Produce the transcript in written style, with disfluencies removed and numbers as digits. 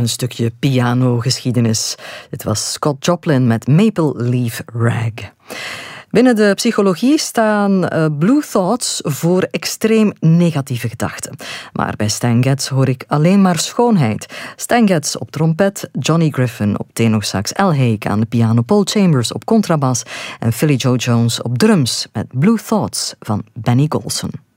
een stukje pianogeschiedenis. Dit was Scott Joplin met Maple Leaf Rag. Binnen de psychologie staan Blue Thoughts voor extreem negatieve gedachten. Maar bij Stan Getz hoor ik alleen maar schoonheid. Stan Getz op trompet, Johnny Griffin op tenorsax, Al Haig aan de piano, Paul Chambers op contrabas en Philly Joe Jones op drums met Blue Thoughts van Benny Golson.